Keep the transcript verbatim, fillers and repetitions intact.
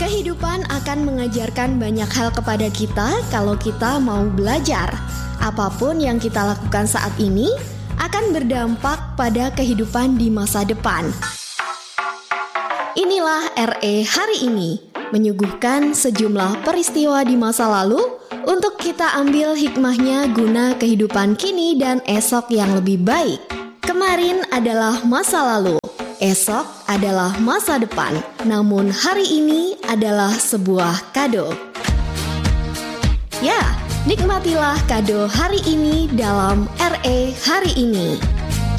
Kehidupan akan mengajarkan banyak hal kepada kita kalau kita mau belajar. Apapun yang kita lakukan saat ini akan berdampak pada kehidupan di masa depan. Inilah R E Hari Ini, menyuguhkan sejumlah peristiwa di masa lalu untuk kita ambil hikmahnya guna kehidupan kini dan esok yang lebih baik. Kemarin adalah masa lalu. Esok adalah masa depan, namun hari ini adalah sebuah kado. Ya, nikmatilah kado hari ini dalam R E Hari Ini.